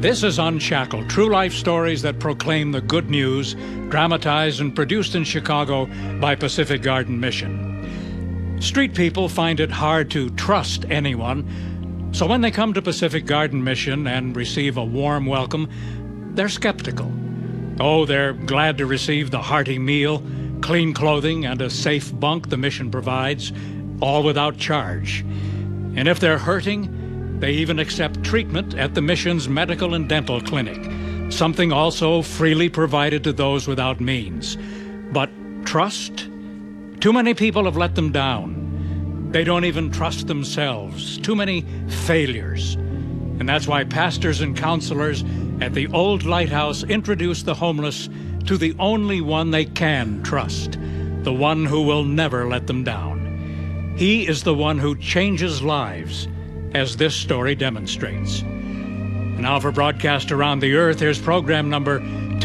This is Unshackled, true life stories that proclaim the good news, dramatized and produced in Chicago by Pacific Garden Mission. Street people find it hard to trust anyone, so when they come to Pacific Garden Mission and receive a warm welcome, they're skeptical. Oh, they're glad to receive the hearty meal, clean clothing, and a safe bunk the mission provides, all without charge. And if they're hurting, they even accept treatment at the mission's medical and dental clinic, something also freely provided to those without means. But trust? Too many people have let them down. They don't even trust themselves. Too many failures. And that's why pastors and counselors at the Old Lighthouse introduce the homeless to the only one they can trust, the one who will never let them down. He is the one who changes lives, as this story demonstrates. Now for broadcast around the earth, here's program number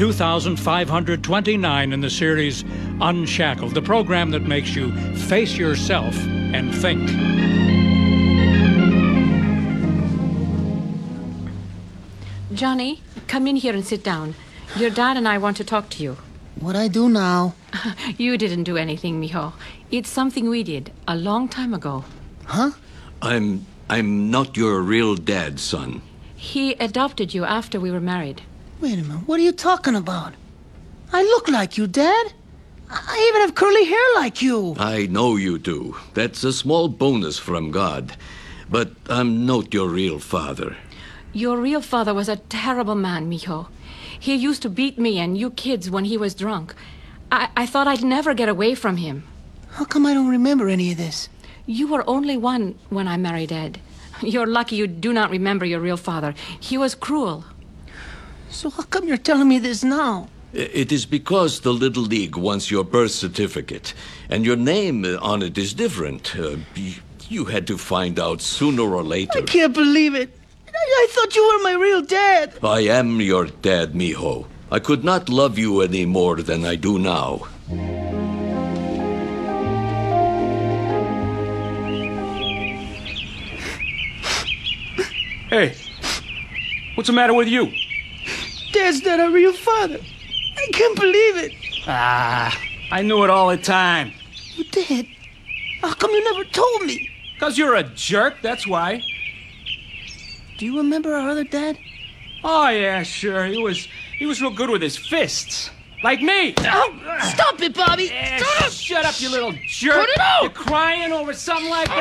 2529 in the series Unshackled, the program that makes you face yourself and think. Johnny, come in here and sit down. Your dad and I want to talk to you. What I do now? You didn't do anything, mijo. It's something we did a long time ago. Huh? I'm not your real dad, son. He adopted you after we were married. Wait a minute, what are you talking about? I look like you, Dad. I even have curly hair like you. I know you do. That's a small bonus from God. But I'm not your real father. Your real father was a terrible man, mijo. He used to beat me and you kids when he was drunk. I thought I'd never get away from him. How come I don't remember any of this? You were only one when I married Ed. You're lucky you do not remember your real father. He was cruel. So how come you're telling me this now? It is because the Little League wants your birth certificate, and your name on it is different. You had to find out sooner or later. I can't believe it. I thought you were my real dad. I am your dad, mijo. I could not love you any more than I do now. Hey, what's the matter with you? Dad's not our real father. I can't believe it. I knew it all the time. You did? How come you never told me? 'Cause you're a jerk, that's why. Do you remember our other dad? Oh, yeah, sure. He was real good with his fists. Like me. Oh, stop it, Bobby. Shut up, you little jerk. Cut it out. You're crying over something like that?